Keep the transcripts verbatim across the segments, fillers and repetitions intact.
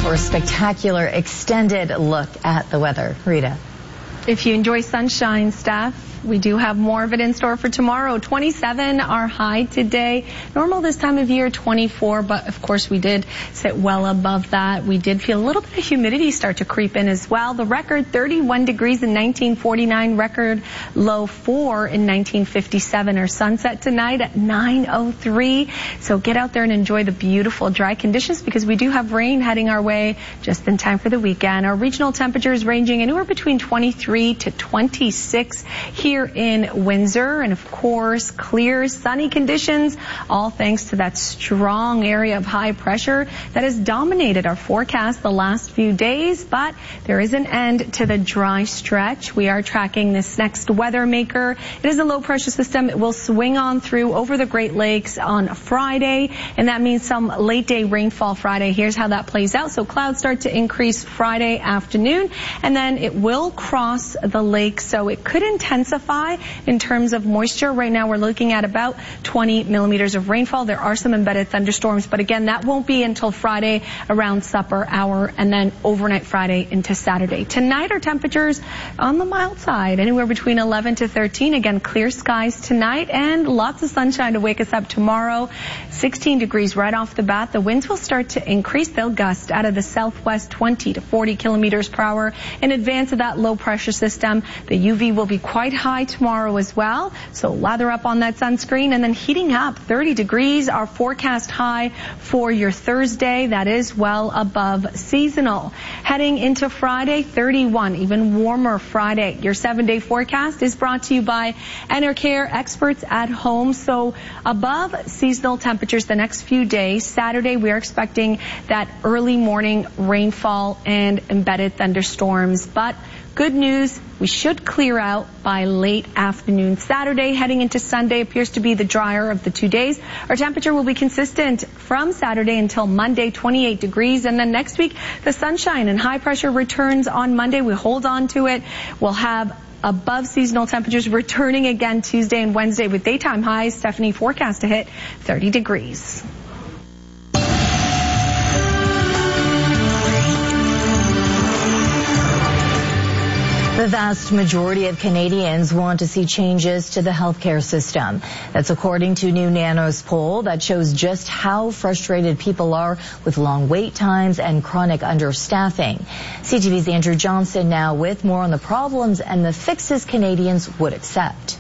for a spectacular extended look at the weather. Rita. If you enjoy sunshine, Steph, we do have more of it in store for tomorrow. twenty-seven, our high today. Normal this time of year, twenty-four, but of course we did sit well above that. We did feel a little bit of humidity start to creep in as well. The record, thirty-one degrees in nineteen forty-nine, record low four in nineteen fifty-seven. Our sunset tonight at nine oh three. So get out there and enjoy the beautiful dry conditions because we do have rain heading our way just in time for the weekend. Our regional temperatures ranging anywhere between twenty-three to twenty-six here in Windsor, and of course clear sunny conditions, all thanks to that strong area of high pressure that has dominated our forecast the last few days. But there is an end to the dry stretch. We are tracking this next weather maker. It is a low pressure system. It will swing on through over the Great Lakes on Friday, and that means some late day rainfall Friday. Here's how that plays out. So clouds start to increase Friday afternoon, and then it will cross the lake, so it could intensify in terms of moisture. Right now we're looking at about twenty millimeters of rainfall. There are some embedded thunderstorms, but again, that won't be until Friday around supper hour and then overnight Friday into Saturday. Tonight our temperatures on the mild side, anywhere between eleven to thirteen. Again, clear skies tonight and lots of sunshine to wake us up tomorrow. sixteen degrees right off the bat. The winds will start to increase. They'll gust out of the southwest twenty to forty kilometers per hour in advance of that low pressure system. The U V will be quite high tomorrow as well, so lather up on that sunscreen. And then heating up, thirty degrees, our forecast high for your Thursday. That is well above seasonal. Heading into Friday, thirty-one, even warmer Friday. Your seven-day forecast is brought to you by Enercare, experts at home. So above seasonal temperatures the next few days. Saturday, we are expecting that early morning rainfall and embedded thunderstorms, but good news, we should clear out by late afternoon. Saturday heading into Sunday appears to be the drier of the two days. Our temperature will be consistent from Saturday until Monday, twenty-eight degrees. And then next week, the sunshine and high pressure returns on Monday. We hold on to it. We'll have above seasonal temperatures returning again Tuesday and Wednesday with daytime highs. Stephanie, forecast to hit thirty degrees. The vast majority of Canadians want to see changes to the healthcare system. That's according to a new Nanos poll that shows just how frustrated people are with long wait times and chronic understaffing. C T V's Andrew Johnson now with more on the problems and the fixes Canadians would accept.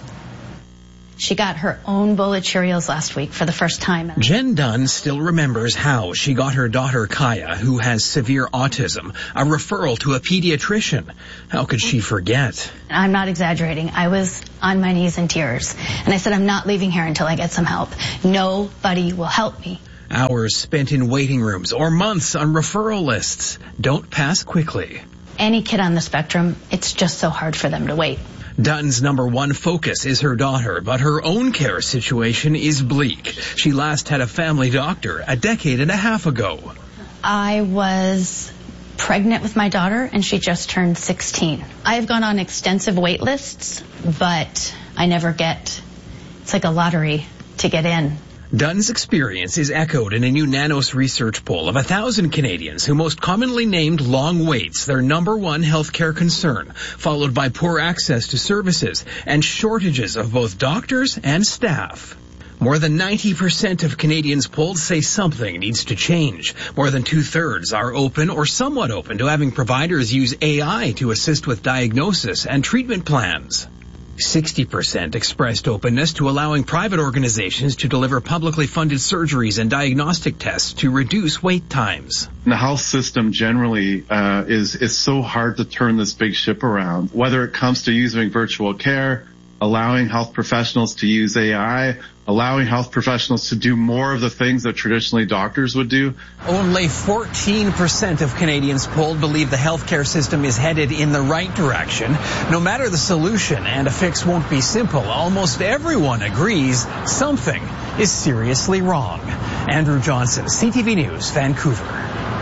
She got her own bowl of Cheerios last week for the first time. Jen Dunn still remembers how she got her daughter Kaya, who has severe autism, a referral to a pediatrician. How could she forget? I'm not exaggerating. I was on my knees in tears. And I said, I'm not leaving here until I get some help. Nobody will help me. Hours spent in waiting rooms or months on referral lists don't pass quickly. Any kid on the spectrum, it's just so hard for them to wait. Dunn's number one focus is her daughter, but her own care situation is bleak. She last had a family doctor a decade and a half ago. I was pregnant with my daughter, and she just turned sixteen. I have gone on extensive wait lists, but I never get, it's like a lottery to get in. Dunn's experience is echoed in a new Nanos research poll of a thousand Canadians who most commonly named long waits their number one healthcare concern, followed by poor access to services and shortages of both doctors and staff. More than ninety percent of Canadians polled say something needs to change. More than two-thirds are open or somewhat open to having providers use A I to assist with diagnosis and treatment plans. sixty percent expressed openness to allowing private organizations to deliver publicly funded surgeries and diagnostic tests to reduce wait times. The health system generally uh, is, is so hard to turn this big ship around, whether it comes to using virtual care, allowing health professionals to use A I, allowing health professionals to do more of the things that traditionally doctors would do. Only fourteen percent of Canadians polled believe the healthcare system is headed in the right direction. No matter the solution, and a fix won't be simple, almost everyone agrees something is seriously wrong. Andrew Johnson, C T V News, Vancouver.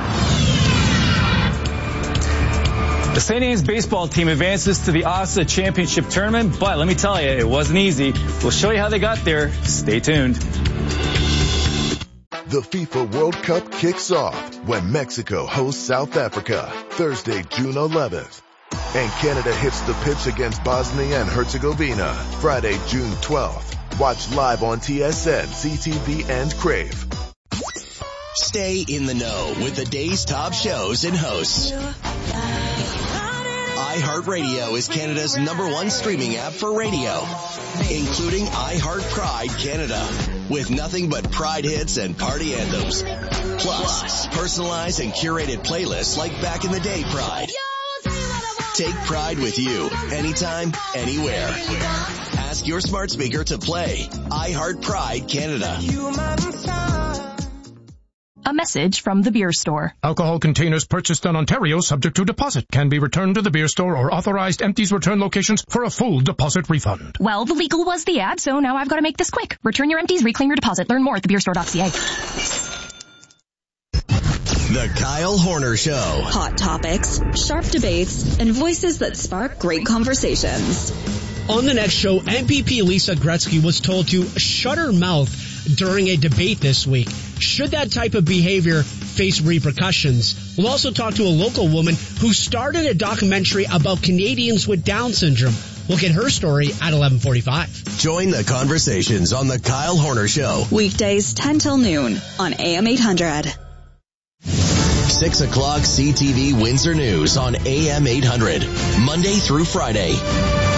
The Saint Anne's baseball team advances to the A S A Championship Tournament, but let me tell you, it wasn't easy. We'll show you how they got there. Stay tuned. The FIFA World Cup kicks off when Mexico hosts South Africa Thursday, June eleventh. And Canada hits the pitch against Bosnia and Herzegovina Friday, June twelfth. Watch live on T S N, C T V, and Crave. Stay in the know with the day's top shows and hosts. iHeartRadio is Canada's number one streaming app for radio, including iHeart Pride Canada, with nothing but Pride hits and party anthems. Plus, personalized and curated playlists like Back in the Day Pride. Take Pride with you, anytime, anywhere. Ask your smart speaker to play iHeart Pride Canada. A message from the beer store. Alcohol containers purchased in Ontario subject to deposit can be returned to the beer store or authorized empties return locations for a full deposit refund. Well, the legal was the ad, so now I've got to make this quick. Return your empties, reclaim your deposit. Learn more at the beer store dot c a. The Kyle Horner Show. Hot topics, sharp debates, and voices that spark great conversations. On the next show, M P P Lisa Gretzky was told to shut her mouth during a debate this week. Should that type of behavior face repercussions? We'll also talk to a local woman who started a documentary about Canadians with Down syndrome. We'll get her story at eleven forty-five. Join the conversations on The Kyle Horner Show. Weekdays ten till noon on A M eight hundred. six o'clock C T V Windsor News on A M eight hundred. Monday through Friday.